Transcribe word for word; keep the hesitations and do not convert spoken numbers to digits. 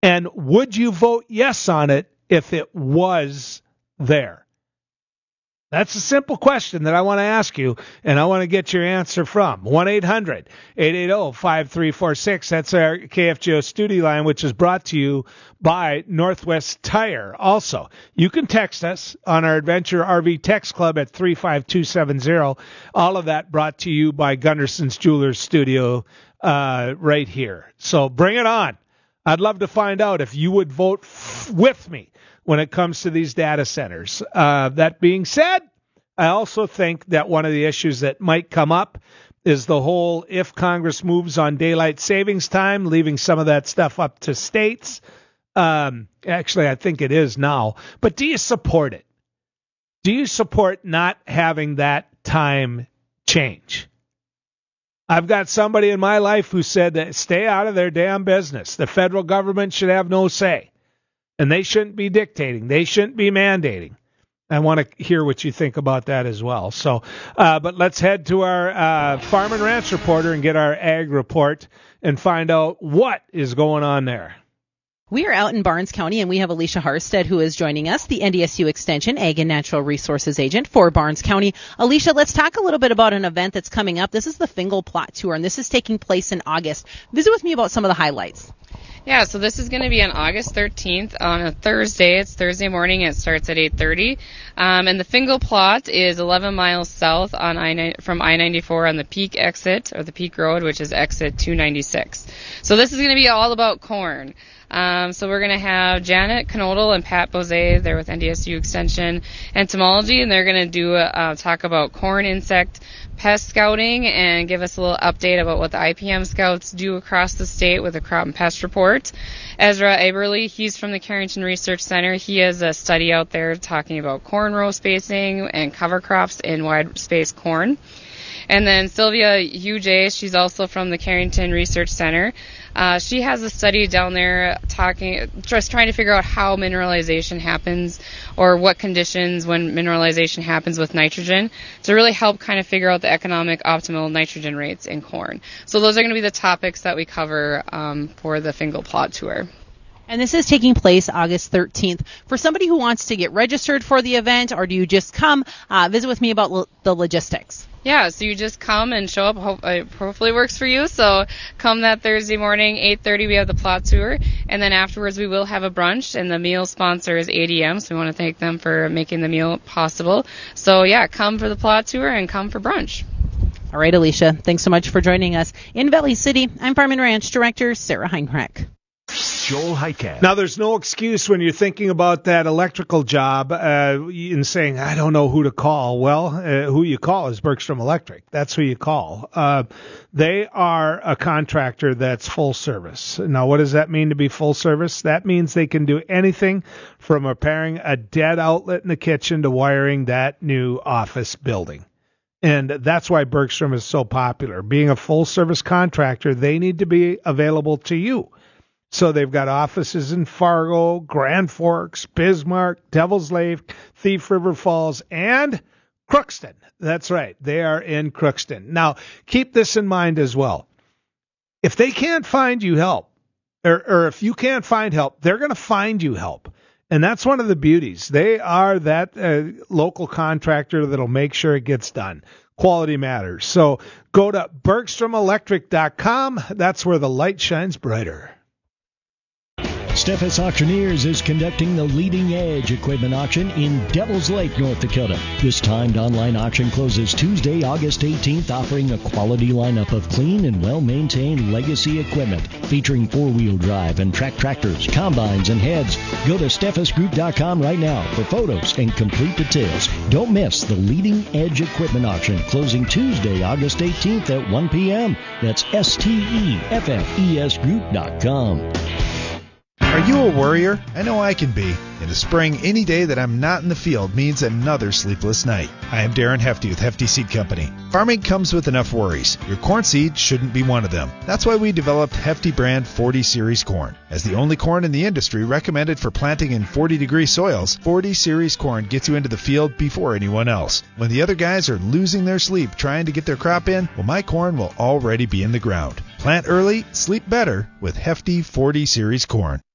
And would you vote yes on it if it was there? That's a simple question that I want to ask you, and I want to get your answer from. one eight hundred eight eight zero five three four six. That's our K F G O studio line, which is brought to you by Northwest Tire. Also, you can text us on our Adventure R V Text Club at three five two seven zero. All of that brought to you by Gunderson's Jewelers Studio uh, right here. So bring it on. I'd love to find out if you would vote f- with me when it comes to these data centers. Uh, that being said, I also think that one of the issues that might come up is the whole if Congress moves on daylight savings time, leaving some of that stuff up to states. Um, actually, I think it is now. But do you support it? Do you support not having that time change? I've got somebody in my life who said that stay out of their damn business. The federal government should have no say. And they shouldn't be dictating. They shouldn't be mandating. I want to hear what you think about that as well. So, uh, but let's head to our uh, Farm and Ranch reporter and get our ag report and find out what is going on there. We are out in Barnes County, and we have Alicia Harstead, who is joining us, the N D S U Extension Ag and Natural Resources Agent for Barnes County. Alicia, let's talk a little bit about an event that's coming up. This is the Fingal Plot Tour, and this is taking place in August. Visit with me about some of the highlights. Yeah, so this is going to be on August thirteenth on a Thursday. It's Thursday morning. It starts at eight thirty. Um, and the Fingal Plot is eleven miles south on I from I ninety-four on the Peak exit, or the Peak Road, which is exit two ninety-six. So this is going to be all about corn. Um, so we're going to have Janet Knodel and Pat Bozay. They're with N D S U Extension Entomology, and they're going to do a, uh, talk about corn insect pest scouting and give us a little update about what the I P M scouts do across the state with a crop and pest report. Ezra Aberly, he's from the Carrington Research Center. He has a study out there talking about corn row spacing and cover crops in wide space corn. And then Sylvia Huge, she's also from the Carrington Research Center. Uh, she has a study down there talking, just trying to figure out how mineralization happens or what conditions when mineralization happens with nitrogen to really help kind of figure out the economic optimal nitrogen rates in corn. So those are going to be the topics that we cover um, for the Fingal Plot Tour. And this is taking place August thirteenth. For somebody who wants to get registered for the event, or do you just come, uh, visit with me about lo- the logistics? Yeah, so you just come and show up. Hope, uh, hopefully it works for you. So come that Thursday morning, eight thirty, we have the plot tour. And then afterwards we will have a brunch, and the meal sponsor is A D M, so we want to thank them for making the meal possible. So, yeah, come for the plot tour and come for brunch. All right, Alicia, thanks so much for joining us. In Valley City, I'm Farm and Ranch Director Sarah Heinrich. Joel Heitkamp. Now, there's no excuse when you're thinking about that electrical job uh, and saying, I don't know who to call. Well, uh, who you call is Bergstrom Electric. That's who you call. Uh, they are a contractor that's full service. Now, what does that mean to be full service? That means they can do anything from repairing a dead outlet in the kitchen to wiring that new office building. And that's why Bergstrom is so popular. Being a full service contractor, they need to be available to you. So they've got offices in Fargo, Grand Forks, Bismarck, Devil's Lake, Thief River Falls, and Crookston. That's right. They are in Crookston. Now, keep this in mind as well. If they can't find you help, or, or if you can't find help, they're going to find you help. And that's one of the beauties. They are that uh, local contractor that'll make sure it gets done. Quality matters. So go to bergstrom electric dot com. That's where the light shines brighter. Steffes Auctioneers is conducting the leading edge equipment auction in Devils Lake, North Dakota. This timed online auction closes Tuesday, August eighteenth, offering a quality lineup of clean and well-maintained legacy equipment featuring four-wheel drive and track tractors, combines, and heads. Go to steffes group dot com right now for photos and complete details. Don't miss the leading edge equipment auction closing Tuesday, August eighteenth at one p.m. That's S T E F F E S group dot com. Are you a worrier? I know I can be. In the spring, any day that I'm not in the field means another sleepless night. I am Darren Hefty with Hefty Seed Company. Farming comes with enough worries. Your corn seed shouldn't be one of them. That's why we developed Hefty brand forty series corn. As the only corn in the industry recommended for planting in forty degree soils, forty series corn gets you into the field before anyone else. When the other guys are losing their sleep trying to get their crop in, well, my corn will already be in the ground. Plant early, sleep better with Hefty forty series corn.